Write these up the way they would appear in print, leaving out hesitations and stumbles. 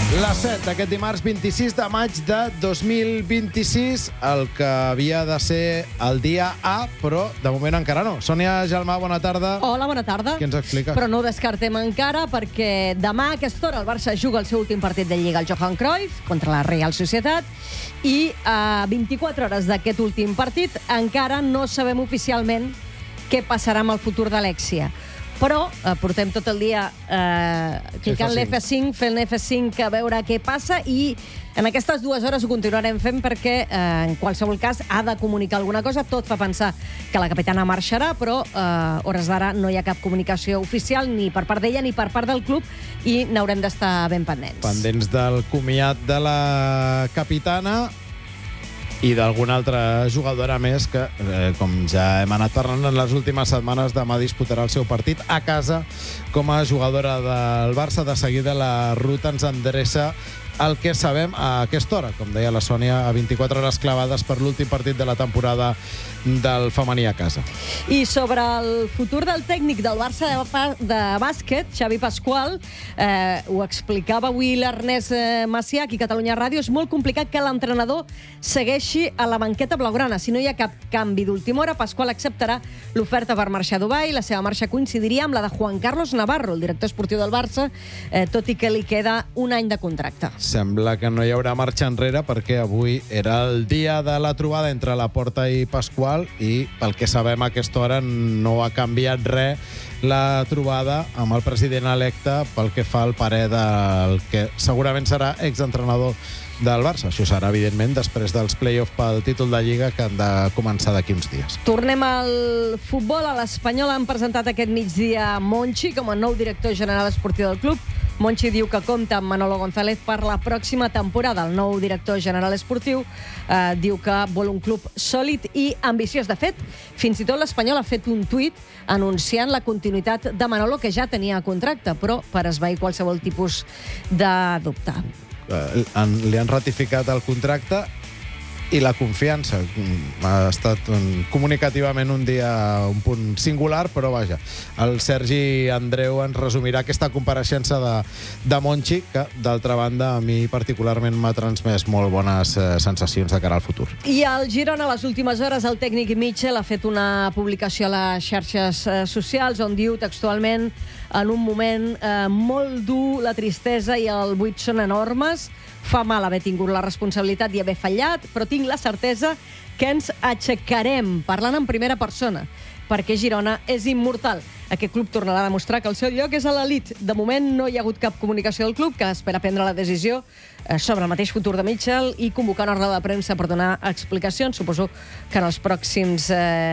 Les 7 d'aquest dimarts 26 de maig de 2026, el que havia de ser el dia A, però de moment encara no. Sònia Gelmà, bona tarda. Hola, bona tarda. Què ens expliques? Però no ho descartem encara, perquè demà a aquesta hora el Barça juga el seu últim partit de Lliga al Johan Cruyff contra la Real Societat i a 24 hores d'aquest últim partit encara no sabem oficialment què passarà amb el futur d'Alexia. Però portem tot el dia clicant l'F5, fent l'F5 a veure què passa i en aquestes 2 hores ho continuarem fent perquè en qualsevol cas ha de comunicar alguna cosa. Tot fa pensar que la capitana marxarà, però a hores d'ara no hi ha cap comunicació oficial ni per part d'ella ni per part del club i n'haurem d'estar ben pendents. Pendents del comiat de la capitana i d'alguna altra jugadora més que, com ja hem anat parlant en les últimes setmanes, demà disputarà el seu partit a casa com a jugadora del Barça. De seguida la ruta ens endreça el que sabem a aquesta hora, com deia la Sònia, a 24 hores clavades per l'últim partit de la temporada del femení a casa. I sobre el futur del tècnic del Barça de bàsquet, Xavi Pasqual, ho explicava avui l'Ernest Macià aquí a Catalunya Ràdio, és molt complicat que l'entrenador segueixi a la banqueta blaugrana. Si no hi ha cap canvi d'última hora, Pasqual acceptarà l'oferta per marxar a Dubai. La seva marxa coincidiria amb la de Juan Carlos Navarro, el director esportiu del Barça, tot i que li queda un any de contracte. Sembla que no hi haurà marxa enrere perquè avui era el dia de la trobada entre Laporta i Pasqual i pel que sabem a aquesta hora no ha canviat res la trobada amb el president electe pel que fa al parer del que segurament serà exentrenador del Barça. Això serà, evidentment, després dels play-off pel títol de Lliga que han de començar d'aquí uns dies. Tornem al futbol. A l'Espanyol han presentat aquest migdia Monchi com a nou director general esportiu del club. Monchi diu que compta amb Manolo González per la pròxima temporada. El nou director general esportiu diu que vol un club sòlid i ambiciós. De fet, fins i tot l'Espanyol ha fet un tuit anunciant la continuïtat de Manolo, que ja tenia contracte, però per esvair qualsevol tipus de dubte. Li han ratificat el contracte i la confiança. Ha estat comunicativament un dia un punt singular, però vaja, el Sergi Andreu ens resumirà aquesta compareixença de Monchi, que d'altra banda a mi particularment m'ha transmès molt bones sensacions de cara al futur. I al Girona, a les últimes hores, el tècnic Mitchell ha fet una publicació a les xarxes socials on diu textualment: en un moment molt dur, la tristesa i el buit són enormes. Fa mal haver tingut la responsabilitat i haver fallat, però tinc la certesa que ens aixecarem, parlant en primera persona, perquè Girona és immortal. Aquest club tornarà a demostrar que el seu lloc és a l'elit. De moment no hi ha hagut cap comunicació del club, que espera prendre la decisió sobre el mateix futur de Mitchell i convocar una roda de premsa per donar explicacions, suposo que en els pròxims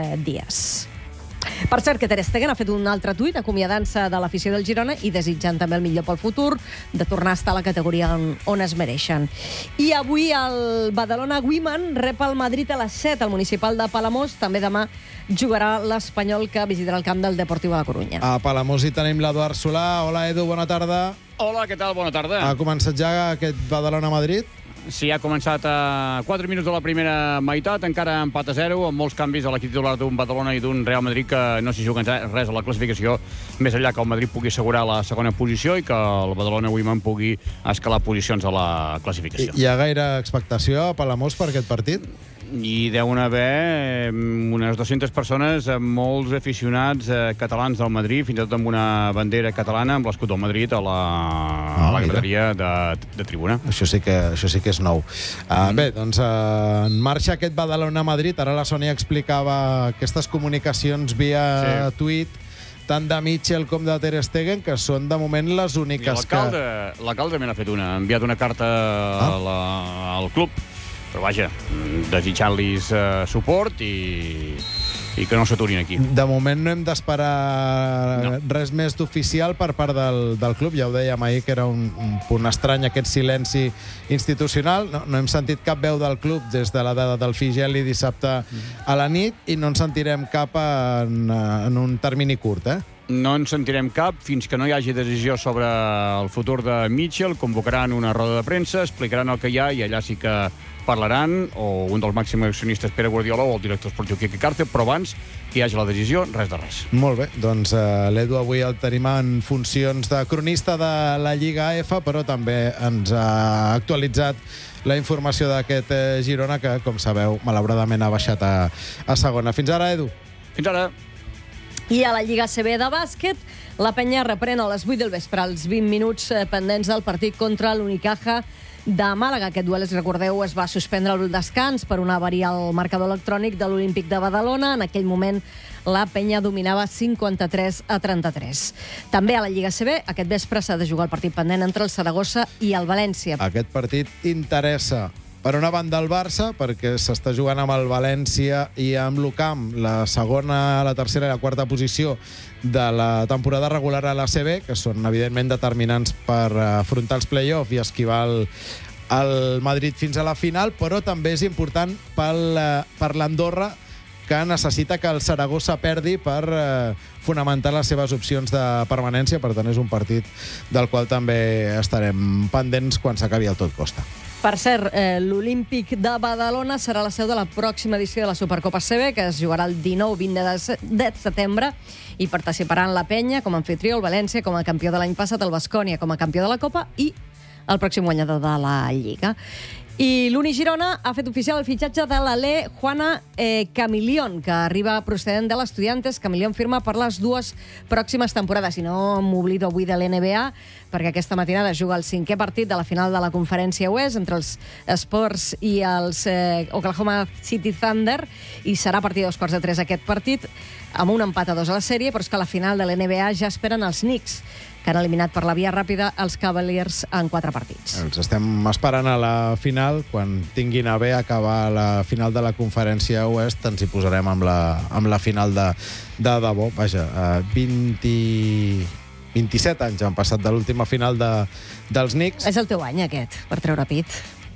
dies. Per cert, que Ter Stegen ha fet un altre tuit acomiadant-se de l'afició del Girona i desitjant també el millor pel futur, de tornar a estar a la categoria on es mereixen. I avui el Badalona Women rep el Madrid a les 7 al municipal de Palamós. També demà jugarà l'Espanyol, que visitarà el camp del Deportiu de la Corunya. A Palamós hi tenim l'Eduard Solà. Hola, Edu, bona tarda. Hola, què tal? Bona tarda. Ha començat ja aquest Badalona-Madrid? Sí, ha començat a 4 minuts de la primera meitat, encara empat a 0, amb molts canvis a l'equip titular d'un Badalona i d'un Real Madrid que no s'hi juguen res a la classificació, més enllà que el Madrid pugui assegurar la segona posició i que el Badalona Women pugui escalar posicions a la classificació. Hi ha gaire expectació a Palamós per aquest partit? Hi deuen haver unes 200 persones, molts aficionats catalans del Madrid, fins i tot amb una bandera catalana, amb l'escut del Madrid a la graderia de tribuna. Això sí que és nou. Bé, doncs en marxa aquest Badalona-Madrid. Ara la Sònia explicava aquestes comunicacions via tuit, tant de Mitchell com de Ter Stegen, que són de moment les úniques que... L'alcalde també n'ha fet una, ha enviat una carta al club, però vaja, desitjant-los suport i que no s'aturin aquí. De moment no hem d'esperar res més d'oficial per part del club. Ja ho dèiem ahir, que era un punt estrany aquest silenci institucional. No hem sentit cap veu del club des de la dada del Figeli dissabte a la nit i no en sentirem cap en un termini curt, No en sentirem cap fins que no hi hagi decisió sobre el futur de Mitchell. Convocaran una roda de premsa, explicaran el que hi ha i allà sí que parlaran, o un dels màxims accionistes, Pere Guardiola, o el director esportiu, Quique Cárcel, però abans que hi hagi la decisió, res de res. Molt bé, doncs l'Edu avui el tenim en funcions de cronista de la Lliga EFA, però també ens ha actualitzat la informació d'aquest Girona, que, com sabeu, malauradament ha baixat a segona. Fins ara, Edu. Fins ara. I a la Lliga CB de bàsquet, la penya reprèn a les 8 del vespre, als 20 minuts pendents del partit contra l'Unicaja de Màlaga. Aquest duel, recordeu, es va suspendre al descans per una avaria al marcador electrònic de l'Olímpic de Badalona. En aquell moment la penya dominava 53-33. També a la Lliga CB, aquest vespre s'ha de jugar el partit pendent entre el Saragossa i el València. Aquest partit interessa per una banda el Barça, perquè s'està jugant amb el València i amb l'UCAM, la segona, la tercera i la quarta posició de la temporada regular a la CB, que són evidentment determinants per afrontar els play-off i esquivar el Madrid fins a la final, però també és important per l'Andorra, que necessita que el Saragossa perdi per fonamentar les seves opcions de permanència. Per tant, és un partit del qual també estarem pendents quan s'acabi el tot costa. Per cert, l'Olímpic de Badalona serà la seu de la pròxima edició de la Supercopa CB, que es jugarà el 19-20 de setembre, i participaran la penya com a anfitrió, el València com a campió de l'any passat, el Baskonia com a campió de la Copa i el pròxim guanyador de la Lliga. I l'Uni Girona ha fet oficial el fitxatge de l'Alé Juana Camilión, que arriba procedent de l'Estudiantes. Camilión firma per les 2 pròximes temporades. I no m'oblido avui de l'NBA, perquè aquesta matinada juga el 5è partit de la final de la Conferència Oest entre els Spurs i els Oklahoma City Thunder, i serà a partir de 2:45 aquest partit, amb un empat a 2 a la sèrie, però és que a la final de l'NBA ja esperen els Knicks, que han eliminat per la via ràpida els Cavaliers en 4 partits. Els estem esperant a la final. Quan tinguin a bé acabar la final de la Conferència Oest, ens hi posarem amb la final de debò. Vaja, 27 anys han passat de l'última final dels Knicks. És el teu any, aquest, per treure pit.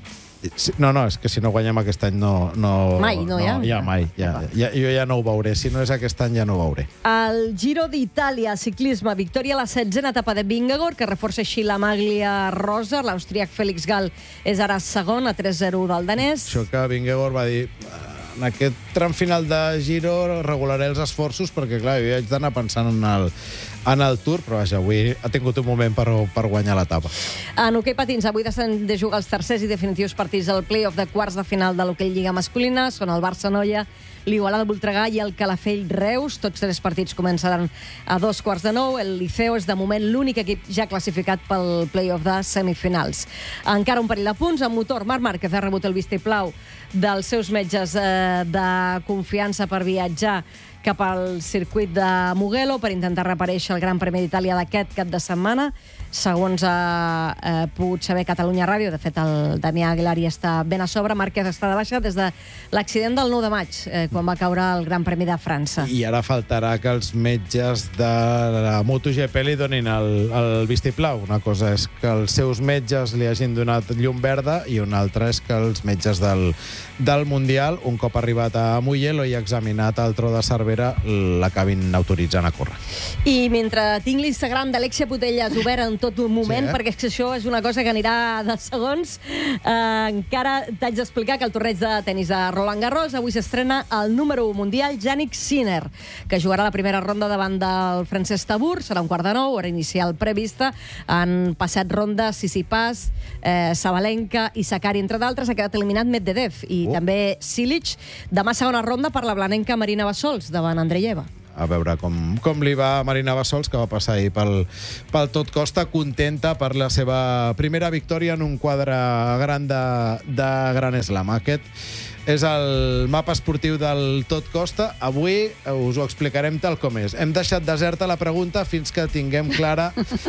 No, és que si no guanyem aquest any no... Mai, no, ja? Ja, mai. Jo ja no ho veuré. Si no és aquest any, ja no ho veuré. El Giro d'Itàlia, ciclisme, victòria a la 16a etapa de Vingegaard, que reforça així la maglia rosa. L'austriac Félix Gall és ara segon, a 3-0 del danès. Això que Vingegaard va dir... En aquest tram final de Giro regularé els esforços, perquè, clar, jo haig d'anar pensant en el Tour, però vaja, avui ha tingut un moment per guanyar l'etapa. En hoquei patins, avui s'han de jugar els tercers i definitius partits del play-off de quarts de final de l'hoquei Lliga masculina. Són el Barça-Noia, l'Igualada Voltregà i el Calafell-Reus. Tots 3 partits començaran a 8:45. El Liceo és, de moment, l'únic equip ja classificat pel play-off de semifinals. Encara un parell de punts. En motor, Marc Márquez ha rebut el vistiplau dels seus metges de confiança per viatjar cap al circuit de Mugello per intentar reaparèixer el Gran Premi d'Itàlia d'aquest cap de setmana. Segons ha pogut saber Catalunya Ràdio, de fet el Damià Aguilar hi està ben a sobre, Márquez està de baixa des de l'accident del 9 de maig, quan va caure el Gran Premi de França. I ara faltarà que els metges de la MotoGP li donin el vistiplau. Una cosa és que els seus metges li hagin donat llum verda i una altra és que els metges del Mundial, un cop arribat a Mugello i examinat el tro de Cervera, l'acabin autoritzant a córrer. I mentre tinc l'Instagram d'Alexia Putellas obert en tot un moment, Sí, perquè és que això és una cosa que anirà de segons, encara t'haig d'explicar que el torneig de tenis de Roland Garros avui s'estrena el número 1 mundial, Jannik Sinner, que jugarà la primera ronda davant del francès Tabur. Serà un 8:45, hora inicial prevista. Han passat ronda Tsitsipas, Sabalenka i Sakkari, entre d'altres. Ha quedat eliminat Medvedev i també Cilic. Demà segona ronda per la blanenca Marina Bassols davant Andreeva. A veure com li va a Marina Bassols, que va passar ahir pel tot costa, contenta per la seva primera victòria en un quadre gran de Gran Slam. Aquest és el mapa esportiu del tot costa. Avui us ho explicarem tal com és. Hem deixat deserta la pregunta fins que tinguem clara...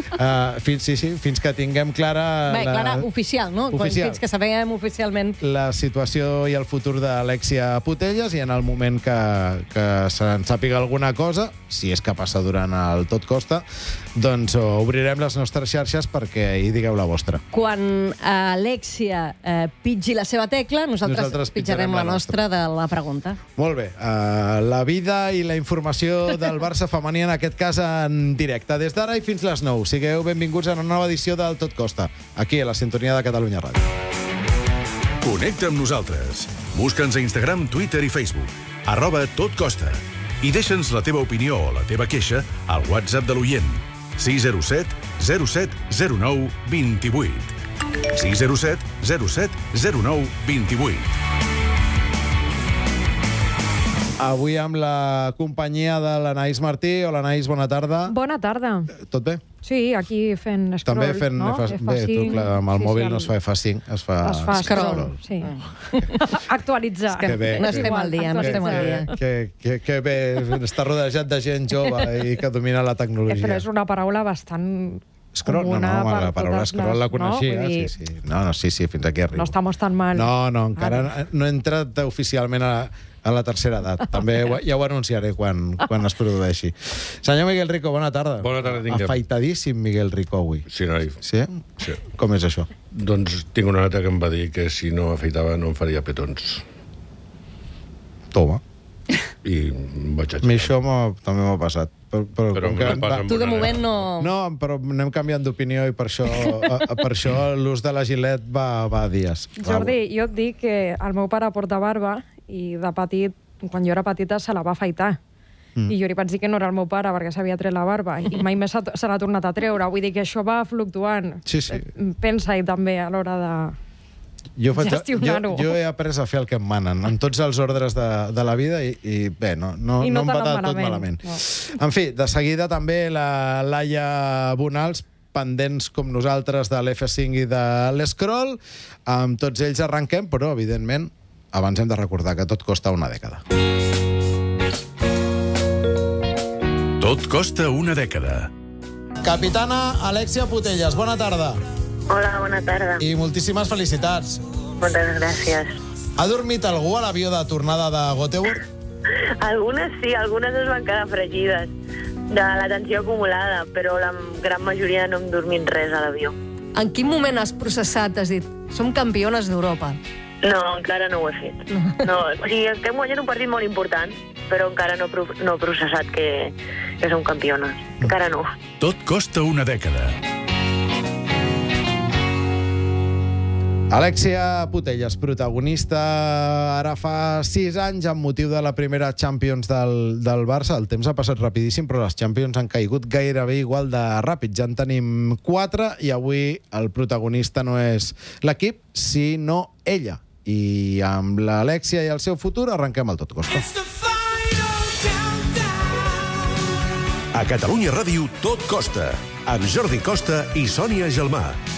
fins que tinguem clara... Bé, clara, oficial, no? Oficial. Fins que sapiguem oficialment... La situació i el futur d'Alexia Putellas, i en el moment que se'n sàpiga alguna cosa, si és que passa durant el Tot Costa, doncs obrirem les nostres xarxes perquè hi digueu la vostra. Quan Alexia pitgi la seva tecla, nosaltres pitjarem la nostra de la pregunta. Molt bé. La vida i la informació del Barça femení, en aquest cas en directe. Des d'ara i fins les 9. Sigueu benvinguts a una nova edició del Tot Costa, aquí a la sintonia de Catalunya Ràdio. Connecta amb nosaltres. Busca'ns a Instagram, Twitter i Facebook. @totcosta. I deixa'ns la teva opinió o la teva queixa al WhatsApp de l'oient. 607 07 09 28. 607 07 09 28. Avui amb la companyia de l'Anaïs Martí. Hola, Anaïs, bona tarda. Bona tarda. Tot bé? Sí, aquí fent scroll, També fent no? Bé, tu, clar, amb el mòbil no es fa F5, es fa scroll. Sí. Actualitzar. Que bé. No estem al dia, no estem al dia. Que bé, està rodejat de gent jove i que domina la tecnologia. Però és una paraula bastant Scroll? No, la paraula scroll la coneixia. Sí. No, sí, fins aquí arribo. No estamos tan mal. No, encara no he entrat oficialment a la tercera edat. També ja ho anunciaré quan es produeixi. Senyor Miguel Rico, bona tarda. Bona tarda, tinguem. Afaitadíssim Miguel Rico avui. Sí, noi. Sí? Sí. Com és això? Doncs tinc una neta que em va dir que si no afeitava no em faria petons. Toma. I em vaig A mi aixecar. això també m'ha passat. Però com que... no passa amb Tu de una moment nena. No, però anem canviant d'opinió i per això l'ús de la Gillette va a dies. Jordi, jo et dic que el meu pare porta barba i de petit, quan jo era petita, se la va afaitar. I jo li vaig dir que no era el meu pare perquè s'havia tret la barba i mai més se l'ha tornat a treure. Vull dir que això va fluctuant. Sí. Pensa-hi també a l'hora de... Jo he après a fer el que em manen, en tots els ordres de la vida i bé, no em va tot malament. No. En fi, de seguida també la Laia Bonals, pendents com nosaltres de l'F5 i de l'Scroll. Amb tots ells arrenquem, però, evidentment, abans hem de recordar que tot costa una dècada. Tot costa una dècada. Capitana Alexia Putellas, bona tarda. Hola, bona tarda. I moltíssimes felicitats. Moltes gràcies. Ha dormit algú a l'avió de tornada de Göteborg? Algunes sí, algunes es van quedar fregides de la tensió acumulada, però la gran majoria no hem dormit res a l'avió. En quin moment has processat, has dit, som campiones d'Europa? No, encara no ho he fet. No, o sigui, estem guanyant un partit molt important, però encara no he processat que som campiones. Encara no. Tot costa una dècada. Alexia Putellas, protagonista ara fa 6 anys amb motiu de la primera Champions del Barça. El temps ha passat rapidíssim, però les Champions han caigut gairebé igual de ràpid. Ja en tenim 4 i avui el protagonista no és l'equip, sinó ella. I amb l'Alexia i el seu futur arrenquem el Tot Costa. A Catalunya Ràdio, Tot Costa, amb Jordi Costa i Sònia Gelmà.